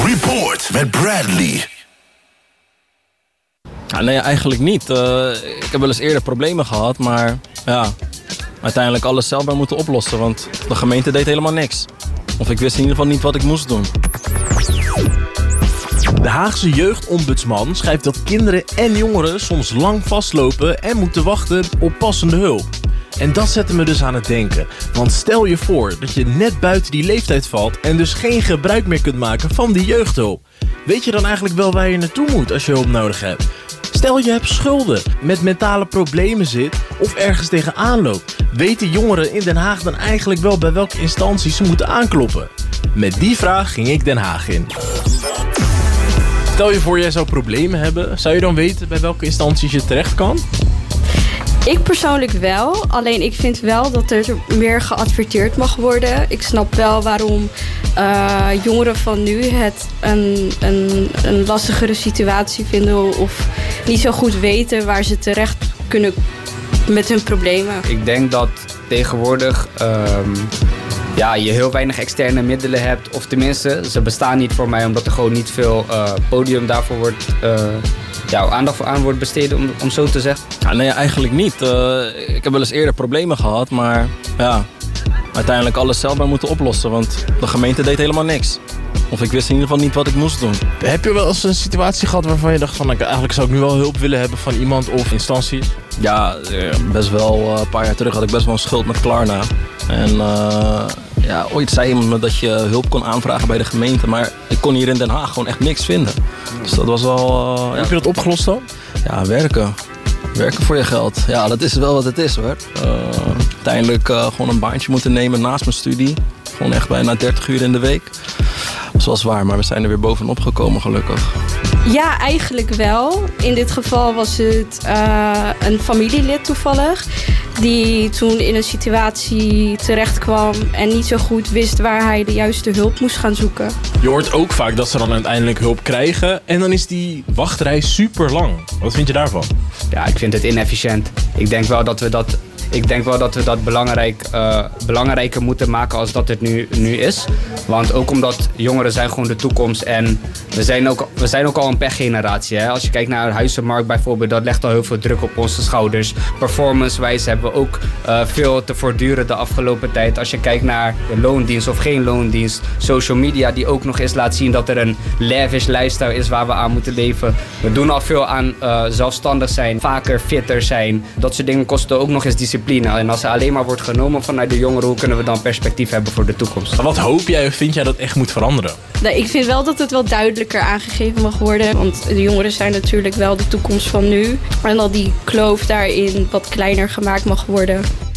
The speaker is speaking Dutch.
Report met Bradley. Ja, nee, eigenlijk niet. Ik heb wel eens eerder problemen gehad, maar ja, uiteindelijk alles zelf bij moeten oplossen, want de gemeente deed helemaal niks. Of ik wist in ieder geval niet wat ik moest doen. De Haagse jeugdombudsman schrijft dat kinderen en jongeren soms lang vastlopen en moeten wachten op passende hulp. En dat zette me dus aan het denken. Want stel je voor dat je net buiten die leeftijd valt en dus geen gebruik meer kunt maken van die jeugdhulp. Weet je dan eigenlijk wel waar je naartoe moet als je hulp nodig hebt? Stel je hebt schulden, met mentale problemen zit of ergens tegenaan loopt. Weten jongeren in Den Haag dan eigenlijk wel bij welke instanties ze moeten aankloppen? Met die vraag ging ik Den Haag in. Stel je voor jij zou problemen hebben, zou je dan weten bij welke instanties je terecht kan? Ik persoonlijk wel, alleen ik vind wel dat er meer geadverteerd mag worden. Ik snap wel waarom jongeren van nu het een lastigere situatie vinden of niet zo goed weten waar ze terecht kunnen met hun problemen. Ik denk dat tegenwoordig je heel weinig externe middelen hebt. Of tenminste, ze bestaan niet voor mij omdat er gewoon niet veel podium daarvoor wordt... aandacht voor aan wordt besteed, om zo te zeggen? Ja, nee, eigenlijk niet. Ik heb wel eens eerder problemen gehad, maar ja, uiteindelijk alles zelf bij moeten oplossen, want de gemeente deed helemaal niks. Of ik wist in ieder geval niet wat ik moest doen. Heb je wel eens een situatie gehad waarvan je dacht van eigenlijk zou ik nu wel hulp willen hebben van iemand of instanties? Ja, best wel een paar jaar terug had ik best wel een schuld met Klarna. En ooit zei iemand me dat je hulp kon aanvragen bij de gemeente, maar ik kon hier in Den Haag gewoon echt niks vinden. Dus dat was wel... Heb je dat opgelost dan? Ja, werken. Werken voor je geld. Ja, dat is wel wat het is hoor. Uiteindelijk gewoon een baantje moeten nemen naast mijn studie. Gewoon echt bijna 30 uur in de week. Dat is wel zwaar, maar we zijn er weer bovenop gekomen gelukkig. Ja, eigenlijk wel. In dit geval was het een familielid toevallig, die toen in een situatie terecht kwam en niet zo goed wist waar hij de juiste hulp moest gaan zoeken. Je hoort ook vaak dat ze dan uiteindelijk hulp krijgen en dan is die wachtrij super lang. Wat vind je daarvan? Ja, ik vind het inefficiënt. Ik denk wel dat we dat belangrijker moeten maken als dat het nu is. Want ook omdat jongeren zijn gewoon de toekomst en we zijn ook al een pechgeneratie. Hè? Als je kijkt naar de huizenmarkt bijvoorbeeld, dat legt al heel veel druk op onze schouders. Performance-wijs hebben we ook veel te voortduren de afgelopen tijd. Als je kijkt naar de loondienst of geen loondienst, social media die ook nog eens laat zien dat er een lavish lifestyle is waar we aan moeten leven. We doen al veel aan zelfstandig zijn, vaker fitter zijn. Dat soort dingen kosten ook nog eens discipline. En als er alleen maar wordt genomen vanuit de jongeren, hoe kunnen we dan perspectief hebben voor de toekomst? Wat hoop jij of vind jij dat echt moet veranderen? Nee, ik vind wel dat het wel duidelijker aangegeven mag worden. Want de jongeren zijn natuurlijk wel de toekomst van nu. En dat die kloof daarin wat kleiner gemaakt mag worden.